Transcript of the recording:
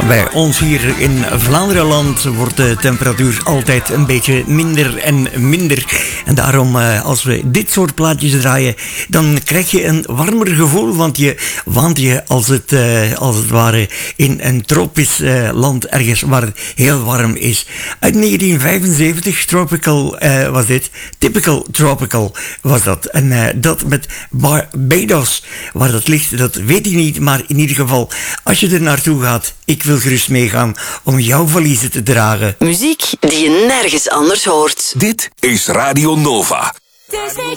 Bij ons hier in Vlaanderenland wordt de temperatuur altijd een beetje minder en minder. En daarom, als we dit soort plaatjes draaien, dan krijg je een warmer gevoel, want je waant je als het ware in een tropisch land ergens waar het heel warm is. Uit 1975, Tropical was dit. Typical Tropical was dat. En dat met Barbados, waar dat ligt, dat weet ik niet. Maar in ieder geval, als je er naartoe gaat, ik wil gerust meegaan om jouw valiezen te dragen. Muziek die je nergens anders hoort. Dit is Radio Nova. Dus ik